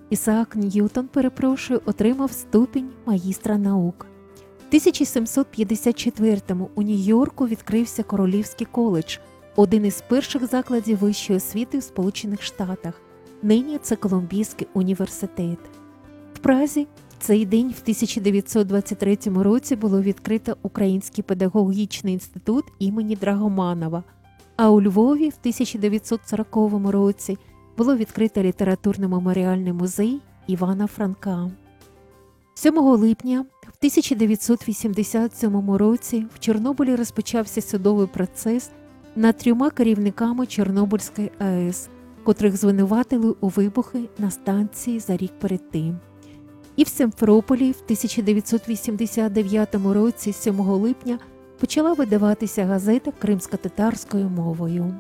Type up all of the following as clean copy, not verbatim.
Ісаак Ньютон, отримав ступінь магістра наук. В 1754-му у Нью-Йорку відкрився Королівський коледж, один із перших закладів вищої освіти в Сполучених Штатах. Нині це Колумбійський університет. В Празі в цей день в 1923 році було відкрито Український педагогічний інститут імені Драгоманова, а у Львові в 1940 році було відкрито літературно-меморіальний музей Івана Франка. 7 липня в 1987 році в Чорнобилі розпочався судовий процес над 3 керівниками Чорнобильської АЕС, котрих звинуватили у вибухи на станції за рік перед тим. І в Сімферополі в 1989 році, 7 липня, почала видаватися газета кримськотатарською мовою.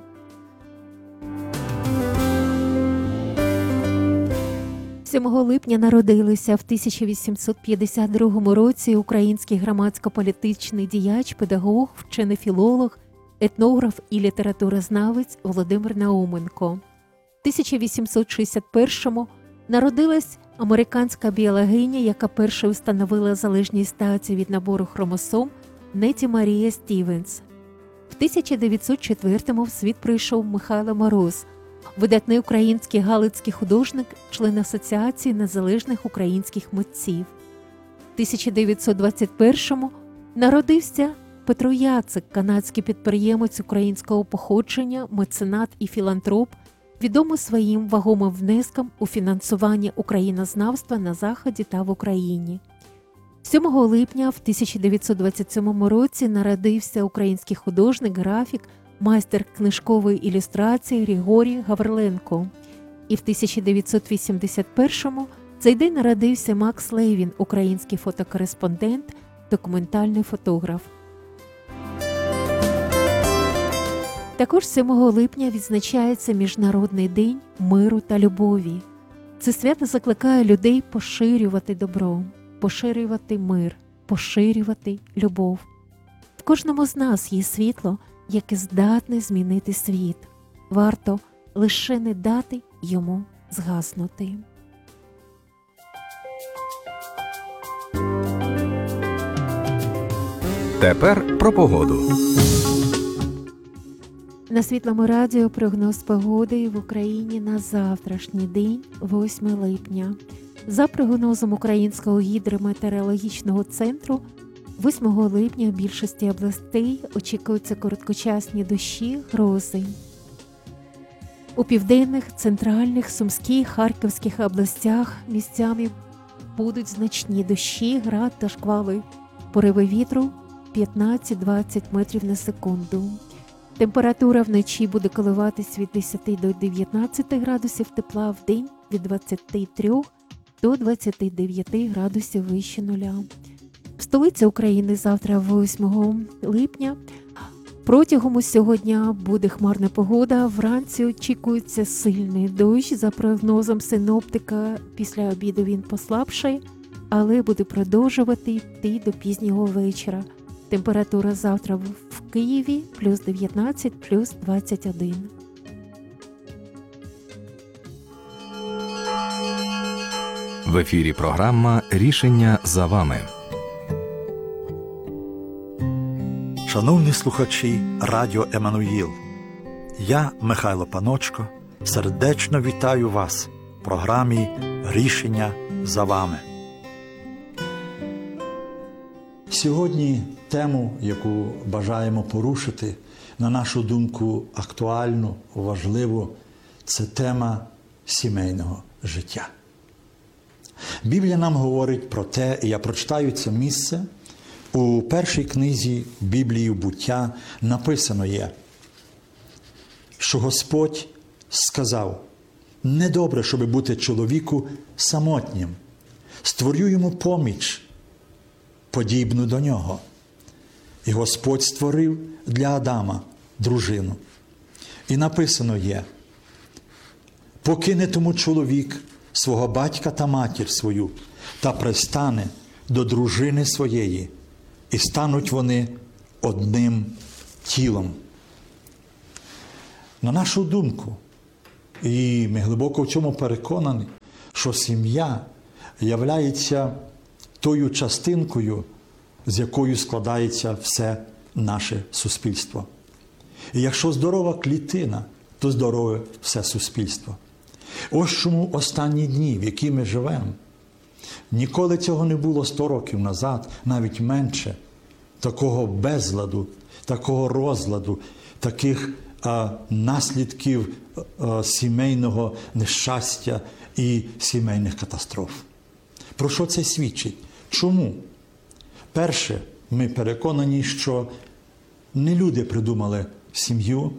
– 7 липня народилися в 1852 році український громадсько-політичний діяч, педагог, вчений філолог, етнограф і літературознавець Володимир Науменко. В 1861-му народилась американська біологиня, яка першою встановила залежність статі від набору хромосом, Нетті Марія Стівенс. В 1904-му в світ прийшов Михайло Мороз, видатний український галицький художник, член Асоціації незалежних українських митців. В 1921-му народився Петро Яцик, канадський підприємець українського походження, меценат і філантроп, відомий своїм вагомим внеском у фінансування українознавства на Заході та в Україні. 7 липня в 1927 році народився український художник, графік, майстер книжкової ілюстрації Григорій Гавриленко. І в 1981-му цей день народився Макс Левін, український фотокореспондент, документальний фотограф. Також 7 липня відзначається Міжнародний день миру та любові. Це свято закликає людей поширювати добро, поширювати мир, поширювати любов. В кожному з нас є світло, яке здатне змінити світ. Варто лише не дати йому згаснути. Тепер про погоду. На Світлому радіо прогноз погоди в Україні на завтрашній день, 8 липня. За прогнозом Українського гідрометеорологічного центру, 8 липня в більшості областей очікуються короткочасні дощі, грози. У південних, центральних, Сумській, Харківських областях місцями будуть значні дощі, град та шквали. Пориви вітру 15-20 метрів на секунду. Температура вночі буде коливатись від 10 до 19 градусів тепла, в день від 23 до 29 градусів вище нуля. В столиці України завтра, 8 липня, протягом усього дня буде хмарна погода. Вранці очікується сильний дощ. За прогнозом синоптика, після обіду він послабшає, але буде продовжувати йти до пізнього вечора. Температура завтра в Києві плюс 19, плюс 21. В ефірі програма «Рішення за вами». Шановні слухачі Радіо Еммануїл, я, Михайло Паночко, сердечно вітаю вас в програмі «Рішення за вами». Сьогодні тему, яку бажаємо порушити, на нашу думку, актуальну, важливу, це тема сімейного життя. Біблія нам говорить про те, і я прочитаю це місце, у першій книзі Біблії «Буття» написано є, що Господь сказав: «Недобре, щоби бути чоловіку самотнім, створю йому поміч, подібну до нього». І Господь створив для Адама дружину. І написано є: «Покине тому чоловік свого батька та матір свою, та пристане до дружини своєї, і стануть вони одним тілом». На нашу думку, і ми глибоко в цьому переконані, що сім'я являється тою частинкою, з якою складається все наше суспільство. І якщо здорова клітина, то здорове все суспільство. Ось чому останні дні, в які ми живемо, ніколи цього не було 100 років назад, навіть менше, такого безладу, такого розладу, таких наслідків сімейного нещастя і сімейних катастроф. Про що це свідчить? Чому? Перше, ми переконані, що не люди придумали сім'ю,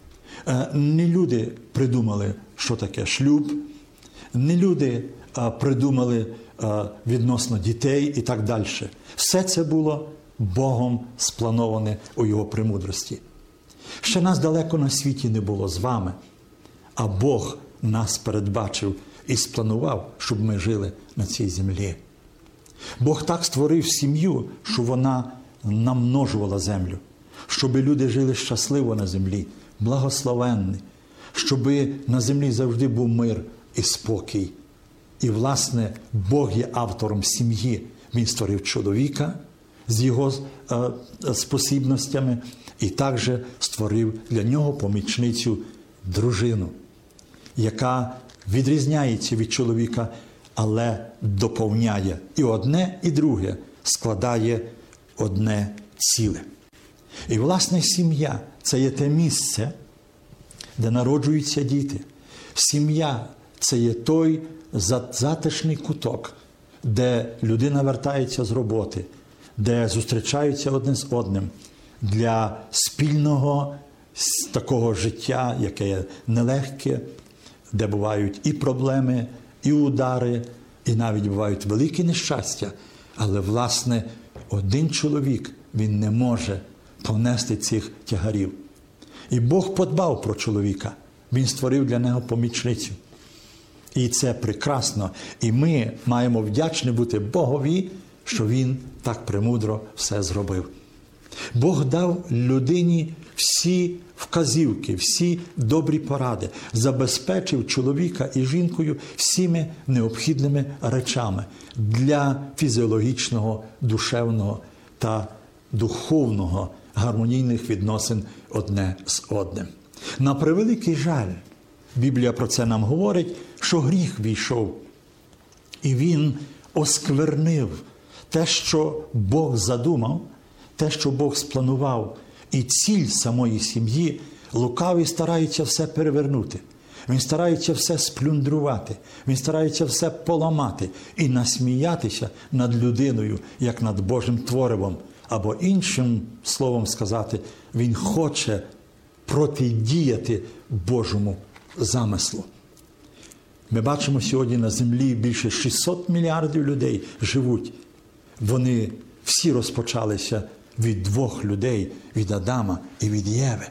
не люди придумали, що таке шлюб, не люди придумали відносно дітей і так далі. Все це було Богом сплановане у Його премудрості. Ще нас далеко на світі не було з вами, а Бог нас передбачив і спланував, щоб ми жили на цій землі. Бог так створив сім'ю, що вона намножувала землю, щоб люди жили щасливо на землі, благословенні, щоб на землі завжди був мир і спокій. І, власне, Бог є автором сім'ї. Він створив чоловіка з його спосібностями і також створив для нього помічницю дружину, яка відрізняється від чоловіка, але доповняє. І одне, і друге складає одне ціле. І, власне, сім'я – це є те місце, де народжуються діти. Сім'я – це є той затишний куток, де людина вертається з роботи, де зустрічаються одне з одним для спільного такого життя, яке є нелегке, де бувають і проблеми, і удари, і навіть бувають великі нещастя. Але, власне, один чоловік, він не може понести цих тягарів. І Бог подбав про чоловіка. Він створив для нього помічницю. І це прекрасно. І ми маємо вдячні бути Богові, що Він так премудро все зробив. Бог дав людині всі вказівки, всі добрі поради, забезпечив чоловіка і жінкою всіми необхідними речами для фізіологічного, душевного та духовного гармонійних відносин одне з одним. На превеликий жаль, Біблія про це нам говорить, що гріх війшов, і він осквернив те, що Бог задумав, те, що Бог спланував, і ціль самої сім'ї. Лукавий старається все перевернути. Він старається все сплюндрувати. Він старається все поламати і насміятися над людиною, як над Божим творивом. Або іншим словом сказати, він хоче протидіяти Божому замислу. Ми бачимо сьогодні на землі більше 600 мільярдів людей живуть. Вони всі розпочалися від двох людей, від Адама і від Єви.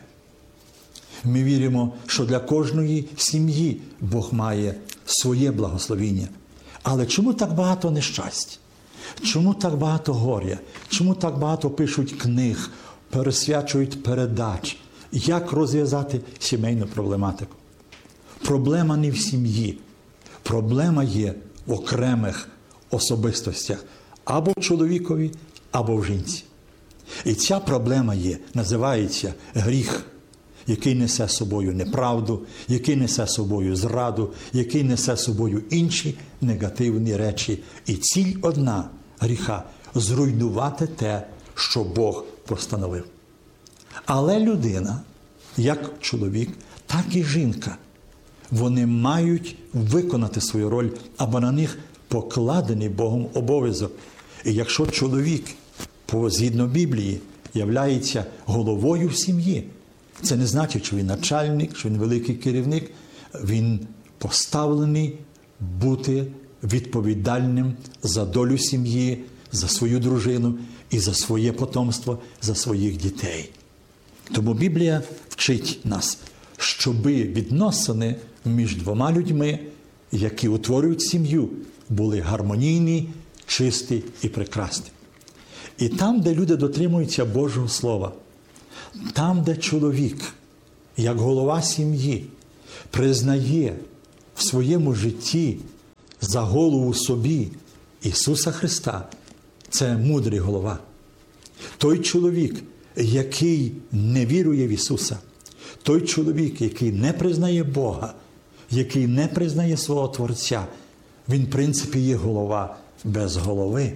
Ми віримо, що для кожної сім'ї Бог має своє благословіння. Але чому так багато нещасть? Чому так багато горя? Чому так багато пишуть книг, пересвячують передач? Як розв'язати сімейну проблематику? Проблема не в сім'ї. Проблема є в окремих особистостях. Або в чоловікові, або в жінці. І ця проблема є, називається гріх, який несе собою неправду, який несе собою зраду, який несе собою інші негативні речі. І ціль одна гріха – зруйнувати те, що Бог постановив. Але людина, як чоловік, так і жінка, вони мають виконати свою роль, або на них покладений Богом обов'язок. І якщо чоловік, згідно Біблії, являється головою в сім'ї, це не значить, що він начальник, що він великий керівник. Він поставлений бути відповідальним за долю сім'ї, за свою дружину і за своє потомство, за своїх дітей. Тому Біблія вчить нас, щоби відносини між двома людьми, які утворюють сім'ю, були гармонійні, чисті і прекрасні. І там, де люди дотримуються Божого Слова, там, де чоловік, як голова сім'ї, признає в своєму житті за голову собі Ісуса Христа, це мудрий голова. Той чоловік, який не вірує в Ісуса, той чоловік, який не признає Бога, який не признає свого Творця, він, в принципі, є голова без голови.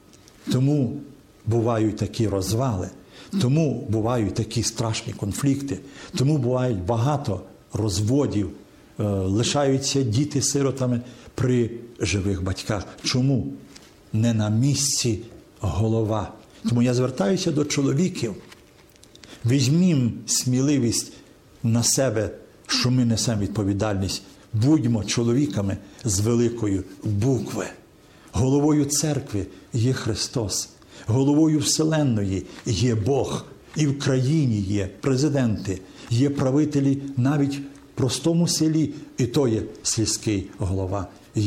Тому бувають такі розвали, тому бувають такі страшні конфлікти, тому бувають багато розводів, лишаються діти сиротами при живих батьках. Чому? Не на місці голова. Тому я звертаюся до чоловіків. Візьмімо сміливість на себе, що ми несемо відповідальність. Будьмо чоловіками з великої букви. Головою церкви є Христос. Головою Вселенної є Бог. І в країні є президенти, є правителі навіть в простому селі, і то є сільський голова.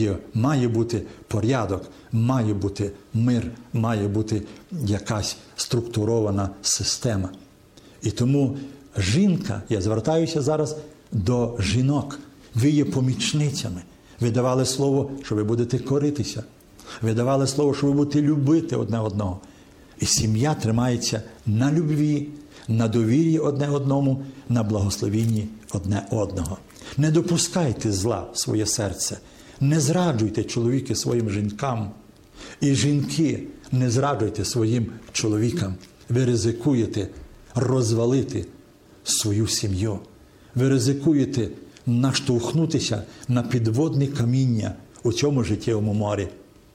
Має бути порядок, має бути мир, має бути якась структурована система. І тому жінка, я звертаюся зараз до жінок, ви є помічницями. Ви давали слово, що ви будете коритися. Ви давали слово, що ви будете любити одне одного. І сім'я тримається на любві, на довір'ї одне одному, на благословінні одне одного. Не допускайте зла в своє серце. Не зраджуйте, чоловіки, своїм жінкам. І жінки, не зраджуйте своїм чоловікам. Ви ризикуєте розвалити свою сім'ю. Ви ризикуєте наштовхнутися на підводне каміння у цьому життєвому морі.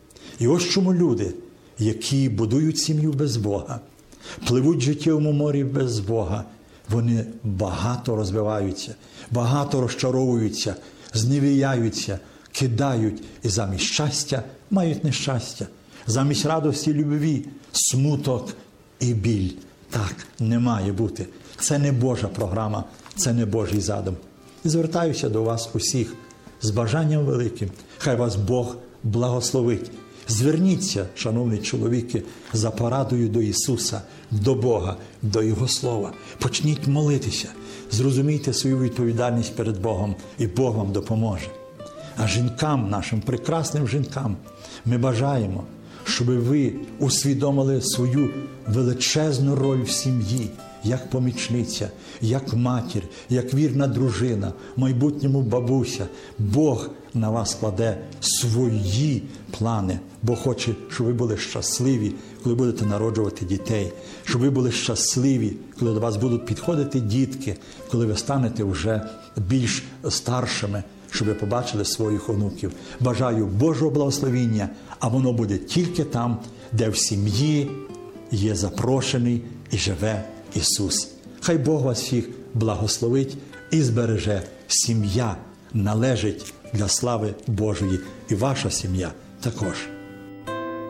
І ось чому люди, які будують сім'ю без Бога, пливуть в життєвому морі без Бога, вони багато розбиваються, багато розчаровуються, зневіряються, кидають і замість щастя мають нещастя, замість радості, любві, смуток і біль. Так не має бути. Це не Божа програма, це не Божий задум. І звертаюся до вас усіх з бажанням великим. Хай вас Бог благословить. Зверніться, шановні чоловіки, за порадою до Ісуса, до Бога, до Його Слова. Почніть молитися, зрозумійте свою відповідальність перед Богом, і Бог вам допоможе. А жінкам, нашим прекрасним жінкам, ми бажаємо, щоб ви усвідомили свою величезну роль в сім'ї, як помічниця, як матір, як вірна дружина, в майбутньому бабуся. Бог на вас кладе свої плани. Бог хоче, щоб ви були щасливі, коли будете народжувати дітей, щоб ви були щасливі, коли до вас будуть підходити дітки, коли ви станете вже більш старшими, щоб ви побачили своїх онуків. Бажаю Божого благословіння, а воно буде тільки там, де в сім'ї є запрошений і живе Ісус. Хай Бог вас всіх благословить і збереже. Сім'я належить для слави Божої, і ваша сім'я також.